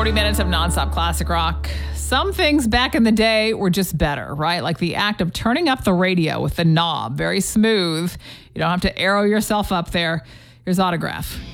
40 minutes of nonstop classic rock. Some things back in the day were just better, right? Like the act of turning up the radio with the knob, very smooth. You don't have to arrow yourself up there. Here's Autograph.